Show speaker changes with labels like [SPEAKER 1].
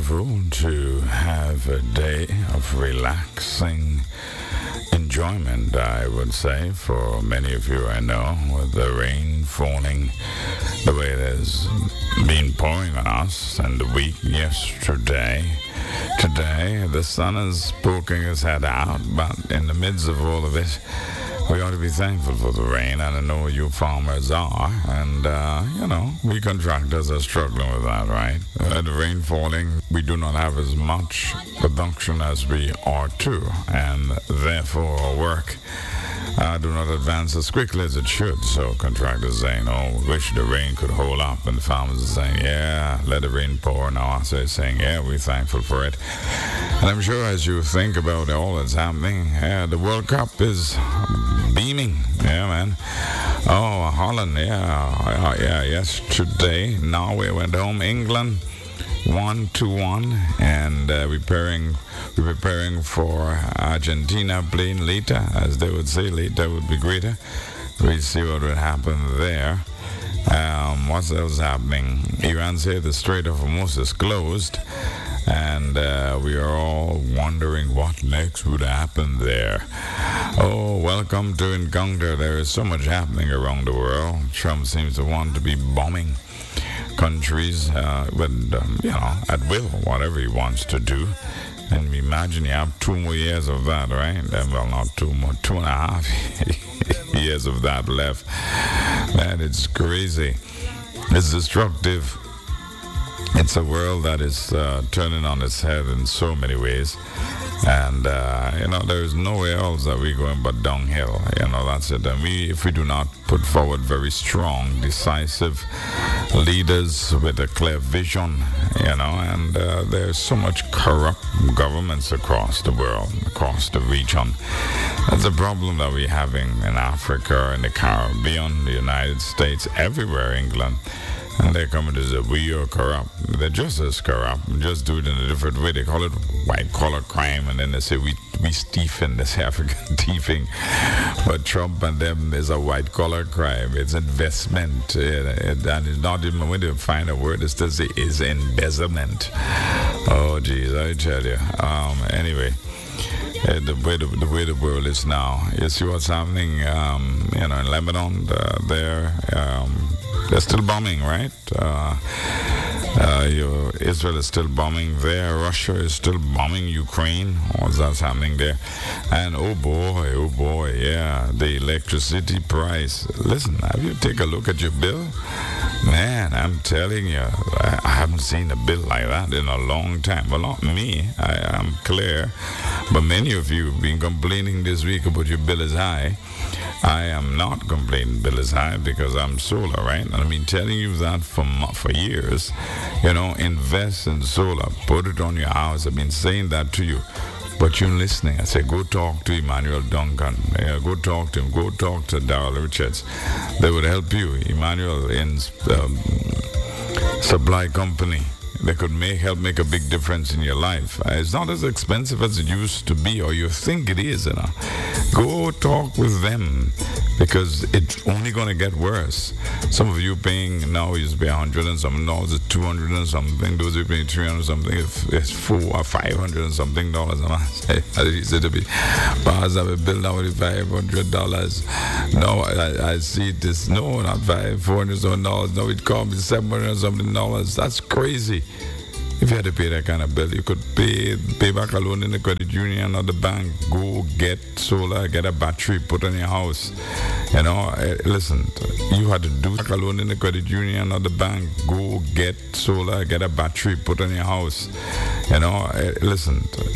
[SPEAKER 1] wonderful to have a day of relaxing enjoyment, I would say, for many of you I know, with the rain falling the way it has been pouring on us and the week yesterday. Today, the sun is poking his head out, but in the midst of all of it, we ought to be thankful for the rain. And I know you farmers are, and we contractors are struggling with that, right? The rain falling, we do not have as much production as we ought to, and therefore our work do not advance as quickly as it should. So contractors saying, wish the rain could hold up, and the farmers are saying, yeah, let the rain pour. Now us are saying, yeah, we're thankful for it. And I'm sure as you think about all that's happening, the World Cup is beaming. Yeah, man. Oh, Holland, yesterday, Norway went home. England 1-1, and we're preparing for Argentina playing later, as they would say. Later would be greater. We'll see what would happen there. What else happening? Iran said the Strait of Hormuz is closed, and we are all wondering what next would happen there. Oh, welcome to Encounter. There is so much happening around the world. Trump seems to want to be bombing countries at will, whatever he wants to do. And imagine you have 2 more years of that, right? Well, not 2 more, 2.5 years of that left. Man, it's crazy. It's destructive. It's a world that is turning on its head in so many ways. And, there is nowhere else that we're going but downhill. That's it. And if we do not put forward very strong, decisive leaders with a clear vision, and there's so much corrupt governments across the world, across the region. That's a problem that we're having in Africa, in the Caribbean, the United States, everywhere, England. And they're coming to say, we are corrupt. They're just as corrupt, just do it in a different way. They call it white-collar crime, and then they say, we thieving, this African thieving. But Trump and them is a white-collar crime. It's investment. And it's not even, when they find a word, it's to say, is embezzlement. Oh, geez, I tell you. Anyway. The way the world is now. You see what's happening, in Lebanon, they're still bombing, right? Israel is still bombing there. Russia is still bombing Ukraine. What's that happening there? And oh boy, yeah, the electricity price. Listen, have you take a look at your bill? Man, I'm telling you, I haven't seen a bill like that in a long time. Well, not me, I am clear. But many of you have been complaining this week about your bill is high. I am not complaining bill is high because I'm solar, right? And I've been telling you that for years. Invest in solar. Put it on your house. I've been saying that to you. But you're listening. I say, go talk to Emmanuel Duncan. Go talk to him. Go talk to Darrell Richards. They would help you. Emmanuel in supply company. They could help make a big difference in your life. It's not as expensive as it used to be, or you think it is. Go talk with them, because it's only going to get worse. Some of you paying now used to pay $100 and something, now it's $200 and something. Those who paying $300 something, if it's $400 or $500 and something dollars. I used to be, bars have a bill now with $500. No, I see this. No, not $400 something dollars. No, it cost me $700 something dollars. That's crazy. If you had to pay that kind of bill, you could pay back a loan in the credit union or the bank. Go get solar, get a battery, put on your house. Listen, you had to do a loan in the credit union or the bank. Go get solar, get a battery, put on your house. Listen.